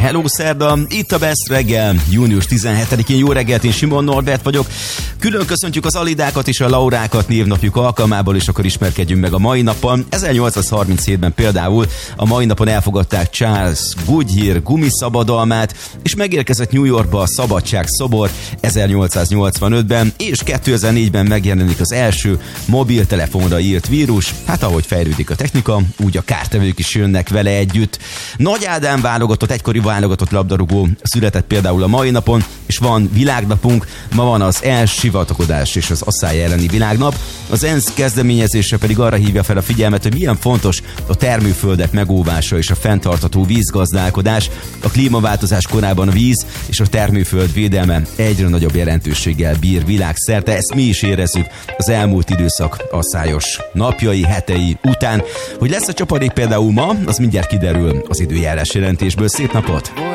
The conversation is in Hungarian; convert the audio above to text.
Hello szerda, itt a Best reggel, június 17-én. Jó reggelt, én Simon Norbert vagyok. Külön köszöntjük az Alidákat és a Laurákat névnapjuk alkalmából, és akkor ismerkedjünk meg a mai napon. 1837-ben például a mai napon elfogadták Charles Goodyear gumiszabadalmát, és megérkezett New Yorkba a Szabadság szobor 1885-ben, és 2004-ben megjelenik az első mobiltelefonra írt vírus. Hát ahogy fejlődik a technika, úgy a kártevők is jönnek vele együtt. Nagy Ádám válogatott, egykori válogatott labdarúgó született például a mai napon, és van világnapunk, ma van az elsivatagodás és az asszály elleni világnap. Az ENSZ kezdeményezése pedig arra hívja fel a figyelmet, hogy milyen fontos a termőföldek megóvása és a fenntartható vízgazdálkodás. A klímaváltozás korában a víz és a termőföld védelme egyre nagyobb jelentőséggel bír világszerte. Ezt mi is érezzük az elmúlt időszak asszályos napjai, hetei után. Hogy lesz a csapadék például ma, az mindjárt kiderül az időjárás jelentésből. Szép napot!